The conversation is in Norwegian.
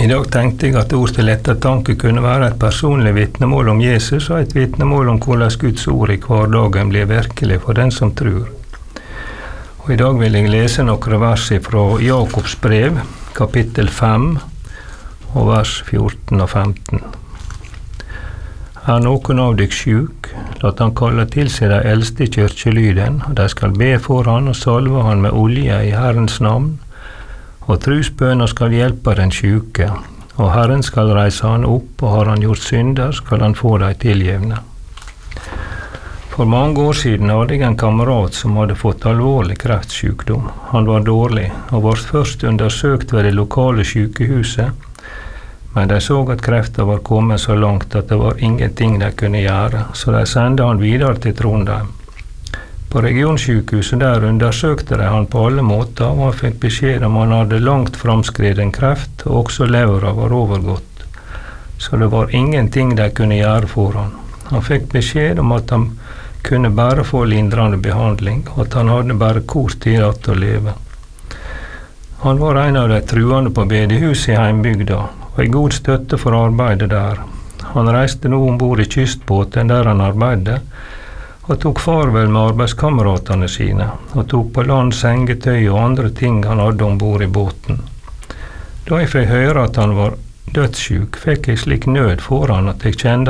I dag tenkte jeg at ord til ettertanke kunne være et personlig vitnemål om Jesus og et vitnemål om hvordan Guds ord i hverdagen blir virkelig for den som tror. Og I dag vil jeg lese noen vers fra Jakobs brev, kapittel 5, og vers 14 og 15. Noen av dykk sjuk, lat han kalle til seg de eldste i kirkelyden, og de skal be for han og salve han med olje i Herrens navn, og trusbønner skal hjelpe den sjuke, og Herren skal reise han opp, og har han gjort synder, skal han få dem tilgivne. For mange år siden hadde jeg en kamerat som hadde fått alvorlig kreftsjukdom. Han var dårlig, og ble først undersøkt ved det lokale sykehuset, men de så at kreften var kommet så langt at det var ingenting de kunne gjøre, så de sendte han videre til Trondheim. På regionsykehuset der undersøkte de han på alle måter, og han fikk beskjed om han hadde langt framskreden kreft, og også levra var overgått. Så det var ingenting de kunne gjøre for han. Han fikk beskjed om at han kunne bare få lindrende behandling, og at han hadde bare kort tid igjen å leve. Han var en av de truende på bedehuset i heimbygda, og en god støtte for arbeidet der. Han reiste nå ombord i kystbåten der han arbeidet, og tok farvel med arbeidskameratene sine, og tok på land sengetøy og andre ting han hadde ombord i båten. Da jeg fikk høre at han var dødssjuk, fikk jeg slik nød for han at jeg kjente